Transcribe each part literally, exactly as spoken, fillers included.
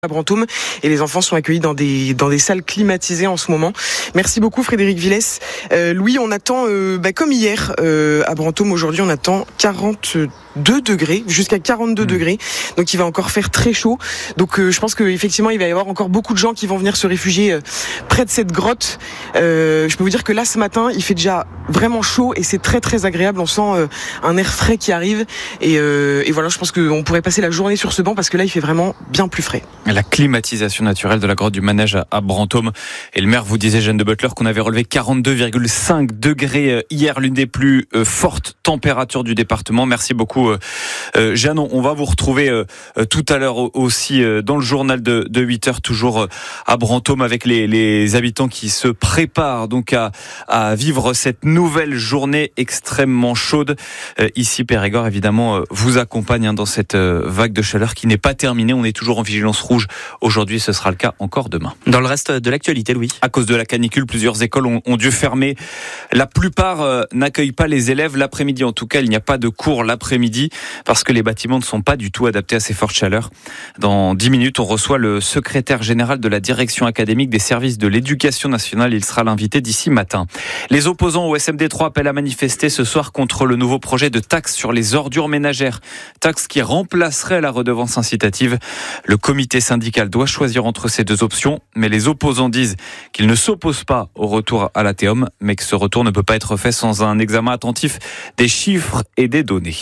à Brantôme et les enfants sont accueillis dans des dans des salles climatisées en ce moment. Merci beaucoup Frédéric Villès. Euh, Louis, on attend euh, bah, comme hier euh, à Brantôme aujourd'hui, on attend quarante-deux degrés jusqu'à quarante-deux mmh. degrés. Donc il va encore faire très chaud. Donc euh, je pense que effectivement il va y avoir encore beaucoup de gens qui vont venir se réfugier euh, près de cette grotte. Euh, je peux vous dire que là ce matin il fait déjà vraiment chaud et c'est très très agréable. On sent euh, un air frais qui arrive et, euh, et voilà, je pense qu'on pourrait passer la journée sur ce banc parce que là il fait vraiment bien plus frais. La climatisation naturelle de la grotte du Manège à Brantôme. Et le maire vous disait, Jeanne de Butler, qu'on avait relevé quarante-deux virgule cinq degrés hier, l'une des plus euh, fortes températures du département. Merci beaucoup euh, Jeanne. On va vous retrouver euh, tout à l'heure aussi euh, dans le journal de, de huit heures, toujours euh, à Brantôme, avec les, les habitants qui se préparent donc à, à vivre cette nouvelle journée extrêmement chaude. Euh, ici, Périgord, évidemment, euh, vous accompagne hein, dans cette euh, vague de chaleur qui n'est pas terminée. On est toujours en vigilance rouge aujourd'hui, ce sera le cas encore demain. Dans le reste de l'actualité, Louis. À cause de la canicule, plusieurs écoles ont, ont dû fermer. La plupart euh, n'accueillent pas les élèves l'après-midi. En tout cas, il n'y a pas de cours l'après-midi parce que les bâtiments ne sont pas du tout adaptés à ces fortes chaleurs. Dans dix minutes, on reçoit le secrétaire général de la direction académique des services de l'éducation nationale. Il sera l'invité d'ici matin. Les opposants au S M D trois appellent à manifester ce soir contre le nouveau projet de taxe sur les ordures ménagères. Taxe qui remplacerait la redevance incitative. Le comité syndical doit choisir entre ces deux options, mais les opposants disent qu'ils ne s'opposent pas au retour à l'A T E O M, mais que ce retour ne peut pas être fait sans un examen attentif des chiffres et des données.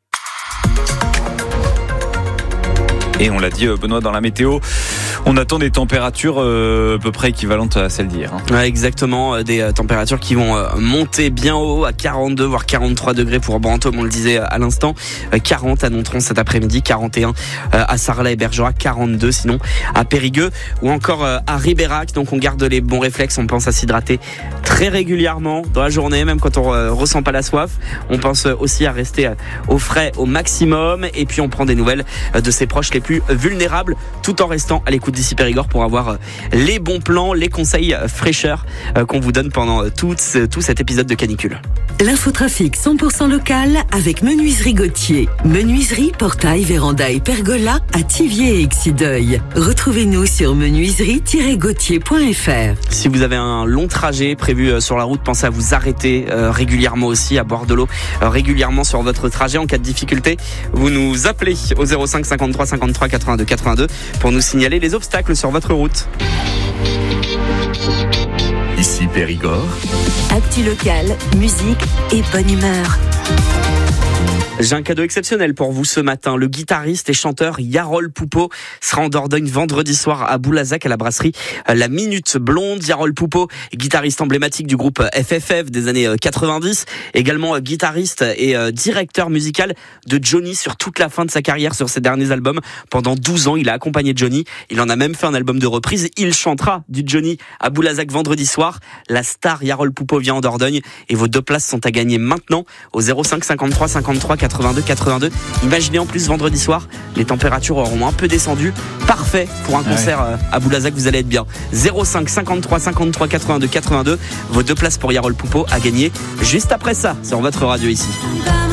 Et on l'a dit, Benoît, dans la météo, on attend des températures euh, à peu près équivalentes à celles d'hier. Hein. Ouais, exactement, des euh, températures qui vont euh, monter bien haut à quarante-deux voire quarante-trois degrés pour Brantôme, on le disait à l'instant. Euh, quarante à Nontron cet après-midi, quarante et un euh, à Sarlat et Bergerac, quarante-deux sinon à Périgueux ou encore euh, à Ribérac. Donc on garde les bons réflexes, on pense à s'hydrater très régulièrement dans la journée, même quand on euh, ressent pas la soif. On pense aussi à rester euh, au frais au maximum et puis on prend des nouvelles euh, de ses proches les plus vulnérables tout en restant à l'écoute d'ici Périgord pour avoir les bons plans, les conseils fraîcheurs qu'on vous donne pendant tout, tout cet épisode de canicule. L'infotrafic cent pour cent local avec Menuiserie Gauthier. Menuiserie, portail, véranda et pergola à Thiviers et Exideuil. Retrouvez-nous sur menuiserie tiret gauthier point f r. Si vous avez un long trajet prévu sur la route, pensez à vous arrêter euh, régulièrement aussi, à boire de l'eau euh, régulièrement sur votre trajet. En cas de difficulté, vous nous appelez au zéro cinq cinquante-trois cinquante-trois quatre-vingt-deux quatre-vingt-deux pour nous signaler les obstacles sur votre route. Ici Périgord. Actu local, musique et bonne humeur. J'ai un cadeau exceptionnel pour vous ce matin. Le guitariste et chanteur Yarol Poupeau sera en Dordogne vendredi soir à Boulazac à la brasserie La Minute Blonde. Yarol Poupeau, guitariste emblématique du groupe F F F des années quatre-vingt-dix, également guitariste et directeur musical de Johnny sur toute la fin de sa carrière sur ses derniers albums. Pendant douze ans, il a accompagné Johnny. Il en a même fait un album de reprise. Il chantera du Johnny à Boulazac vendredi soir. La star Yarol Poupeau vient en Dordogne et vos deux places sont à gagner maintenant au zéro cinq cinquante-trois cinquante-trois quatre-vingt-deux quatre-vingt-deux. Imaginez en plus vendredi soir, les températures auront un peu descendu. Parfait pour un concert ouais. à Boulazac, vous allez être bien. zéro cinq cinquante-trois cinquante-trois quatre-vingt-deux quatre-vingt-deux. Vos deux places pour Yarol Poupeau à gagner juste après ça sur votre radio ici.